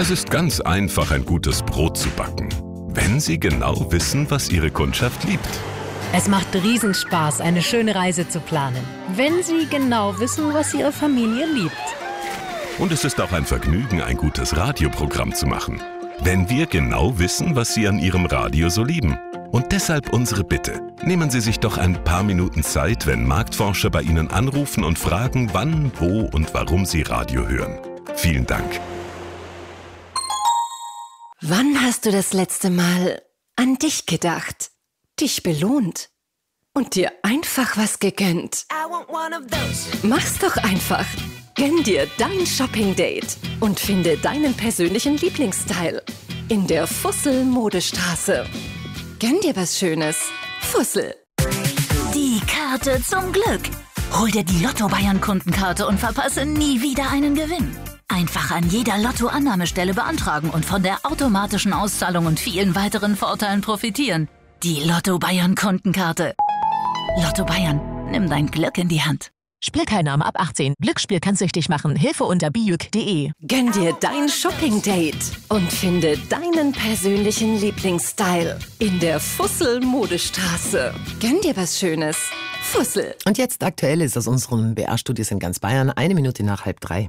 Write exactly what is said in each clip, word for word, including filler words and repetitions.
Es ist ganz einfach, ein gutes Brot zu backen, wenn Sie genau wissen, was Ihre Kundschaft liebt. Es macht Riesenspaß, eine schöne Reise zu planen, wenn Sie genau wissen, was Ihre Familie liebt. Und es ist auch ein Vergnügen, ein gutes Radioprogramm zu machen, wenn wir genau wissen, was Sie an Ihrem Radio so lieben. Und deshalb unsere Bitte. Nehmen Sie sich doch ein paar Minuten Zeit, wenn Marktforscher bei Ihnen anrufen und fragen, wann, wo und warum Sie Radio hören. Vielen Dank. Wann hast du das letzte Mal an dich gedacht, dich belohnt und dir einfach was gegönnt? Mach's doch einfach. Gönn dir dein Shopping-Date und finde deinen persönlichen Lieblingsstyle in der Fussel-Modestraße. Gönn dir was Schönes. Fussel. Die Karte zum Glück. Hol dir die Lotto Bayern Kundenkarte und verpasse nie wieder einen Gewinn. Einfach an jeder Lotto-Annahmestelle beantragen und von der automatischen Auszahlung und vielen weiteren Vorteilen profitieren. Die Lotto Bayern Kundenkarte. Lotto Bayern, nimm dein Glück in die Hand. Spielteilnahme ab achtzehn. Glücksspiel kann süchtig machen. Hilfe unter bijuk punkt de. Gönn dir dein Shopping-Date und finde deinen persönlichen Lieblingsstyle in der Fussel-Modestraße. Gönn dir was Schönes. Fussel. Und jetzt Aktuelles aus unseren B R-Studios in ganz Bayern. Eine Minute nach halb drei.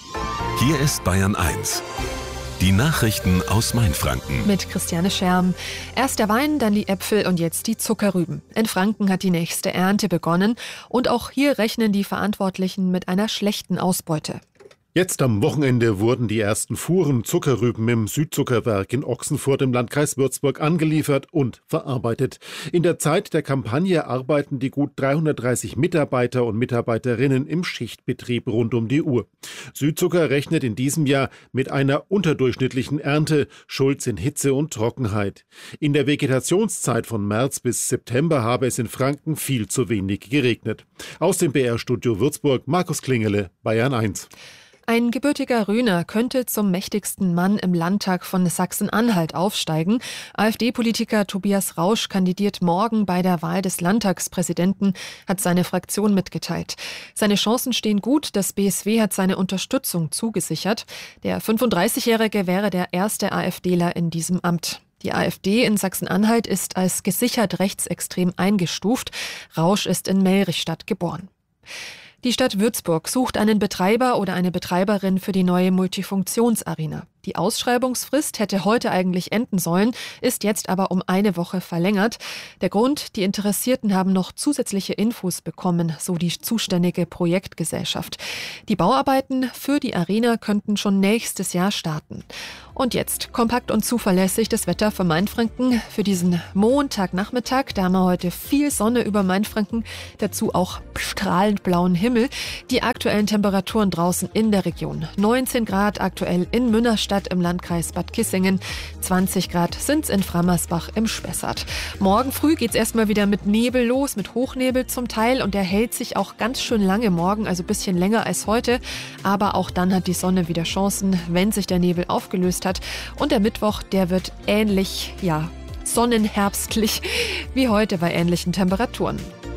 Hier ist Bayern eins. Die Nachrichten aus Mainfranken. Mit Christiane Scherm. Erst der Wein, dann die Äpfel und jetzt die Zuckerrüben. In Franken hat die nächste Ernte begonnen. Und auch hier rechnen die Verantwortlichen mit einer schlechten Ausbeute. Jetzt am Wochenende wurden die ersten Fuhren Zuckerrüben im Südzuckerwerk in Ochsenfurt im Landkreis Würzburg angeliefert und verarbeitet. In der Zeit der Kampagne arbeiten die gut dreihundertdreißig Mitarbeiter und Mitarbeiterinnen im Schichtbetrieb rund um die Uhr. Südzucker rechnet in diesem Jahr mit einer unterdurchschnittlichen Ernte. Schuld sind Hitze und Trockenheit. In der Vegetationszeit von März bis September habe es in Franken viel zu wenig geregnet. Aus dem B R-Studio Würzburg, Markus Klingele, Bayern eins. Ein gebürtiger Röner könnte zum mächtigsten Mann im Landtag von Sachsen-Anhalt aufsteigen. AfD-Politiker Tobias Rausch kandidiert morgen bei der Wahl des Landtagspräsidenten, hat seine Fraktion mitgeteilt. Seine Chancen stehen gut, das B S W hat seine Unterstützung zugesichert. Der fünfunddreißigjährige wäre der erste AfDler in diesem Amt. Die AfD in Sachsen-Anhalt ist als gesichert rechtsextrem eingestuft. Rausch ist in Melrichstadt geboren. Die Stadt Würzburg sucht einen Betreiber oder eine Betreiberin für die neue Multifunktionsarena. Die Ausschreibungsfrist hätte heute eigentlich enden sollen, ist jetzt aber um eine Woche verlängert. Der Grund, die Interessierten haben noch zusätzliche Infos bekommen, so die zuständige Projektgesellschaft. Die Bauarbeiten für die Arena könnten schon nächstes Jahr starten. Und jetzt kompakt und zuverlässig das Wetter für Mainfranken für diesen Montagnachmittag. Da haben wir heute viel Sonne über Mainfranken, dazu auch strahlend blauen Himmel. Die aktuellen Temperaturen draußen in der Region. neunzehn Grad aktuell in Münnerstadt im Landkreis Bad Kissingen. zwanzig Grad sind's in Frammersbach im Spessart. Morgen früh geht's erstmal wieder mit Nebel los, mit Hochnebel zum Teil. Und der hält sich auch ganz schön lange morgen, also ein bisschen länger als heute. Aber auch dann hat die Sonne wieder Chancen, wenn sich der Nebel aufgelöst hat. Und der Mittwoch, der wird ähnlich, ja, sonnenherbstlich wie heute bei ähnlichen Temperaturen.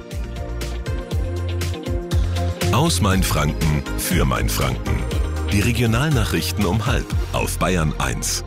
Aus Mainfranken für Mainfranken. Die Regionalnachrichten um halb auf Bayern eins.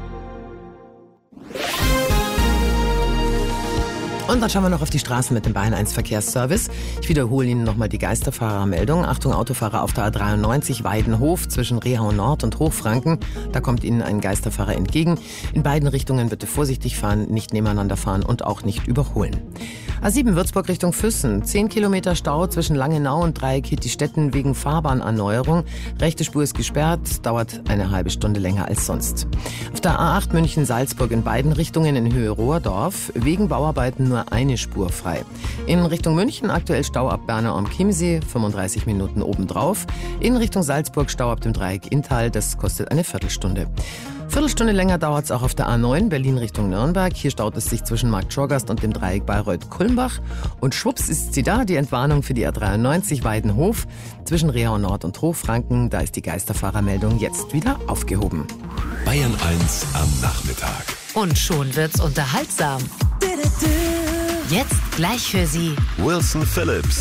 Und dann schauen wir noch auf die Straßen mit dem Bayern eins Verkehrsservice. Ich wiederhole Ihnen nochmal die Geisterfahrermeldung. Achtung, Autofahrer auf der A dreiundneunzig Weidenhof zwischen Rehau Nord und Hochfranken. Da kommt Ihnen ein Geisterfahrer entgegen. In beiden Richtungen bitte vorsichtig fahren, nicht nebeneinander fahren und auch nicht überholen. A sieben Würzburg Richtung Füssen. zehn Kilometer Stau zwischen Langenau und Dreieck Hittistetten wegen Fahrbahnerneuerung. Rechte Spur ist gesperrt, dauert eine halbe Stunde länger als sonst. Auf der A acht München-Salzburg in beiden Richtungen in Höhe Rohrdorf. Wegen Bauarbeiten nur eine Spur frei. In Richtung München aktuell Stau ab Bernau am Chiemsee, fünfunddreißig Minuten obendrauf. In Richtung Salzburg Stau ab dem Dreieck Inntal, das kostet eine Viertelstunde. Viertelstunde länger dauert es auch auf der A neun Berlin Richtung Nürnberg. Hier staut es sich zwischen Markt Schorgast und dem Dreieck Bayreuth-Kulmbach. Und schwupps ist sie da, die Entwarnung für die A dreiundneunzig Weidenhof. Zwischen Rehau Nord und Hochfranken, da ist die Geisterfahrermeldung jetzt wieder aufgehoben. Bayern eins am Nachmittag. Und schon wird's unterhaltsam. Jetzt gleich für Sie Wilson Phillips.